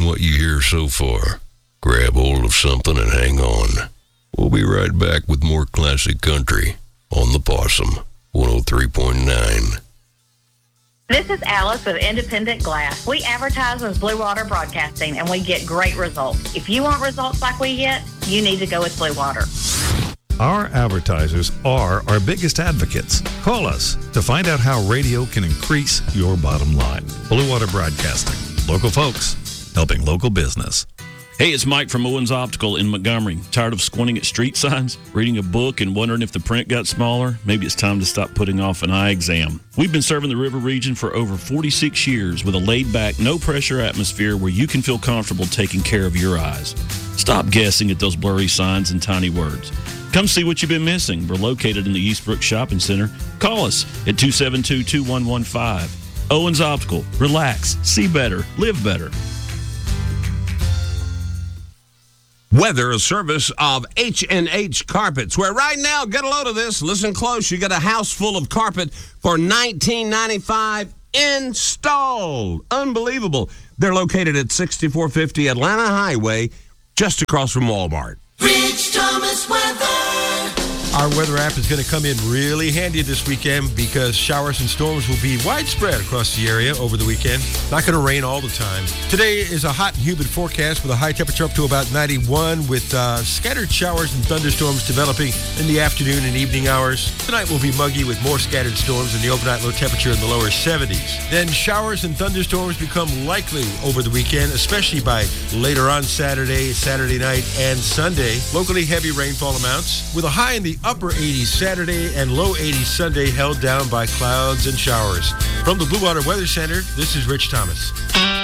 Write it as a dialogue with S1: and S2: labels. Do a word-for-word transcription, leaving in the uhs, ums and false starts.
S1: Liking what you hear so far? Grab hold of something and hang on. We'll be right back with more classic country on the Possum, one oh three point nine.
S2: This is Alice with Independent Glass. We advertise with Blue Water Broadcasting, and we get great results. If you want results like we get, you need to go with Blue Water.
S3: Our advertisers are our biggest advocates. Call us to find out how radio can increase your bottom line. Blue Water Broadcasting. Local folks helping local business.
S4: Hey, it's Mike from Owens Optical in Montgomery. Tired of squinting at street signs, reading a book, and wondering if the print got smaller? Maybe it's time to stop putting off an eye exam. We've been serving the River region for over forty-six years with a laid-back, no-pressure atmosphere where you can feel comfortable taking care of your eyes. Stop guessing at those blurry signs and tiny words. Come see what you've been missing. We're located in the Eastbrook Shopping Center. Call us at two seven two, two one one five. Owens Optical. Relax, see better, live better.
S5: Weather, a service of H and H Carpets, where right now, get a load of this, listen close, you get a house full of carpet for nineteen ninety-five installed. Unbelievable. They're located at sixty-four fifty Atlanta Highway, just across from Walmart.
S6: Rich Thomas weather.
S7: Our weather app is going to come in really handy this weekend because showers and storms will be widespread across the area over the weekend. Not going to rain all the time. Today is a hot and humid forecast with a high temperature up to about ninety-one with uh, scattered showers and thunderstorms developing in the afternoon and evening hours. Tonight will be muggy with more scattered storms and the overnight low temperature in the lower seventies. Then showers and thunderstorms become likely over the weekend, especially by later on Saturday, Saturday night, and Sunday. Locally heavy rainfall amounts with a high in the upper eighties Saturday and low eighties Sunday held down by clouds and showers. From the Blue Water Weather Center, this is Rich Thomas.